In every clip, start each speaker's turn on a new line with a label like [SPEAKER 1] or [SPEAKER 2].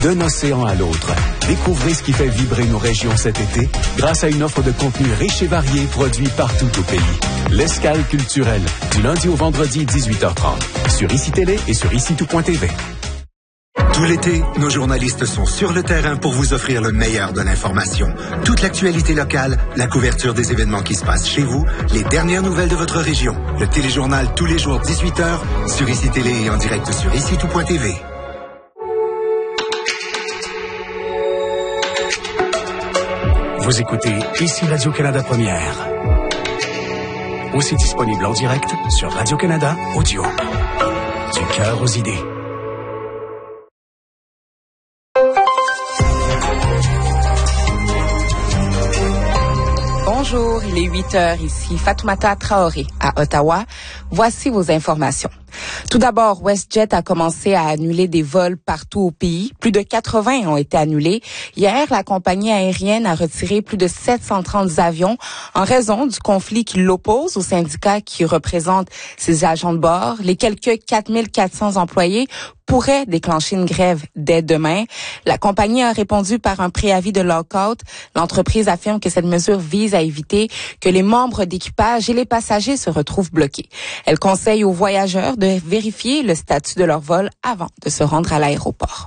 [SPEAKER 1] D'un océan à l'autre, découvrez ce qui fait vibrer nos régions cet été grâce à une offre de contenu riche et varié produit partout au pays. L'escale culturelle, du lundi au vendredi 18h30, sur ICI Télé et sur ICI-tout.tv.
[SPEAKER 2] Tout l'été, nos journalistes sont sur le terrain pour vous offrir le meilleur de l'information. Toute l'actualité locale, la couverture des événements qui se passent chez vous, les dernières nouvelles de votre région. Le téléjournal tous les jours 18h sur ICI Télé et en direct sur ICI-tout.tv.
[SPEAKER 1] Vous écoutez ici Radio-Canada Première. Aussi disponible en direct sur Radio-Canada Audio. Du cœur aux idées.
[SPEAKER 3] Bonjour, il est 8h ici, Fatoumata Traoré à Ottawa. Voici vos informations. Tout d'abord, WestJet a commencé à annuler des vols partout au pays. Plus de 80 ont été annulés. Hier, la compagnie aérienne a retiré plus de 730 avions en raison du conflit qui l'oppose au syndicat qui représente ses agents de bord. Les quelques 4400 employés pourraient déclencher une grève dès demain. La compagnie a répondu par un préavis de lockout. L'entreprise affirme que cette mesure vise à éviter que les membres d'équipage et les passagers se retrouvent bloqués. Elle conseille aux voyageurs de vérifier le statut de leur vol avant de se rendre à l'aéroport.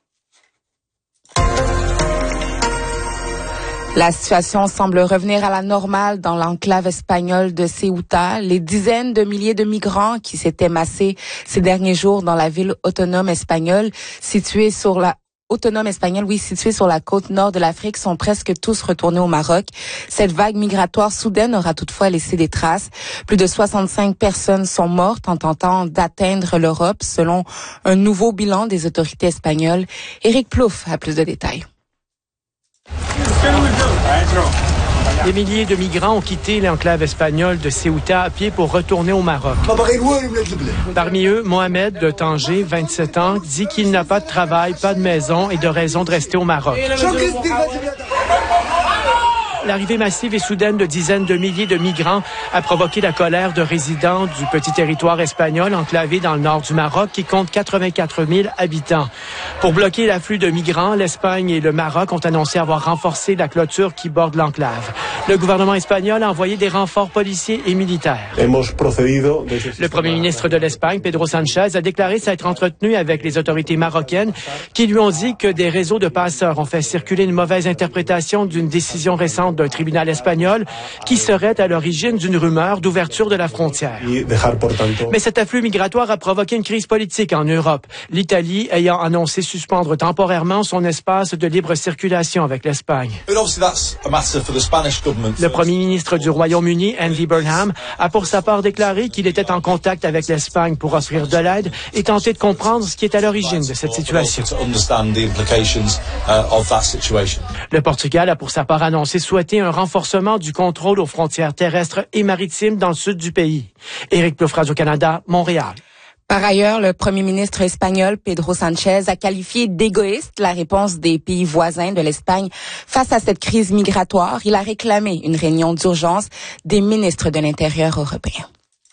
[SPEAKER 3] La situation semble revenir à la normale dans l'enclave espagnole de Ceuta. Les dizaines de milliers de migrants qui s'étaient massés ces derniers jours dans la ville autonome espagnole située sur la côte nord de l'Afrique sont presque tous retournés au Maroc. Cette vague migratoire soudaine aura toutefois laissé des traces. Plus de 65 personnes sont mortes en tentant d'atteindre l'Europe, selon un nouveau bilan des autorités espagnoles. Éric Plouffe a plus de détails.
[SPEAKER 4] Des milliers de migrants ont quitté l'enclave espagnole de Ceuta à pied pour retourner au Maroc. Parmi eux, Mohamed de Tanger, 27 ans, dit qu'il n'a pas de travail, pas de maison et de raison de rester au Maroc. L'arrivée massive et soudaine de dizaines de milliers de migrants a provoqué la colère de résidents du petit territoire espagnol enclavé dans le nord du Maroc qui compte 84 000 habitants. Pour bloquer l'afflux de migrants, l'Espagne et le Maroc ont annoncé avoir renforcé la clôture qui borde l'enclave. Le gouvernement espagnol a envoyé des renforts policiers et militaires. Le premier ministre de l'Espagne, Pedro Sanchez, a déclaré s'être entretenu avec les autorités marocaines qui lui ont dit que des réseaux de passeurs ont fait circuler une mauvaise interprétation d'une décision récente d'un tribunal espagnol qui serait à l'origine d'une rumeur d'ouverture de la frontière. Mais cet afflux migratoire a provoqué une crise politique en Europe, l'Italie ayant annoncé suspendre temporairement son espace de libre circulation avec l'Espagne. Le premier ministre du Royaume-Uni, Andy Burnham, a pour sa part déclaré qu'il était en contact avec l'Espagne pour offrir de l'aide et tenter de comprendre ce qui est à l'origine de cette situation. Le Portugal a pour sa part annoncé souhaiter un renforcement du contrôle aux frontières terrestres et maritimes dans le sud du pays. Éric Plouffe, Radio-Canada, Montréal.
[SPEAKER 3] Par ailleurs, le premier ministre espagnol, Pedro Sanchez, a qualifié d'égoïste la réponse des pays voisins de l'Espagne face à cette crise migratoire. Il a réclamé une réunion d'urgence des ministres de l'Intérieur européens.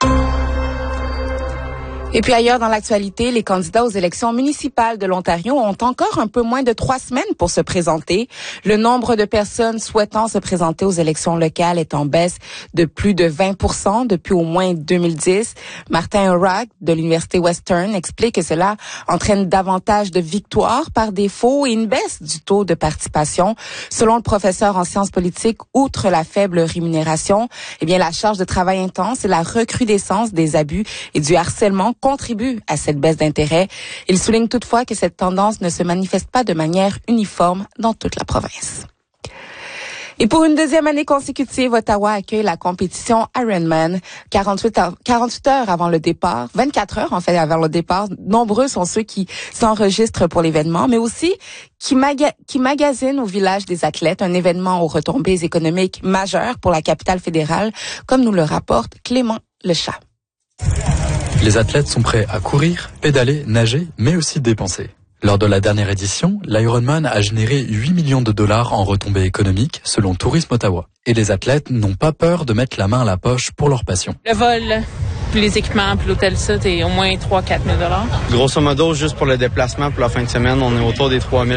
[SPEAKER 3] Et puis ailleurs dans l'actualité, les candidats aux élections municipales de l'Ontario ont encore un peu moins de 3 semaines pour se présenter. Le nombre de personnes souhaitant se présenter aux élections locales est en baisse de plus de 20% depuis au moins 2010. Martin Horak de l'Université Western explique que cela entraîne davantage de victoires par défaut et une baisse du taux de participation. Selon le professeur en sciences politiques, outre la faible rémunération, la charge de travail intense et la recrudescence des abus et du harcèlement contribue à cette baisse d'intérêt. Il souligne toutefois que cette tendance ne se manifeste pas de manière uniforme dans toute la province. Et pour une deuxième année consécutive, Ottawa accueille la compétition Ironman. 24 heures avant le départ, 24 heures en fait avant le départ, nombreux sont ceux qui s'enregistrent pour l'événement, mais aussi qui magasinent au village des athlètes, un événement aux retombées économiques majeures pour la capitale fédérale, comme nous le rapporte Clément Lechat.
[SPEAKER 5] Les athlètes sont prêts à courir, pédaler, nager, mais aussi dépenser. Lors de la dernière édition, l'Ironman a généré 8 millions de dollars en retombées économiques, selon Tourisme Ottawa. Et les athlètes n'ont pas peur de mettre la main à la poche pour leur passion.
[SPEAKER 6] Le vol, puis les équipements, puis l'hôtel, ça, c'est au moins 3 000 à 4 000 $.
[SPEAKER 7] Grosso modo, juste pour le déplacement, pour la fin de semaine, on est autour des 3 000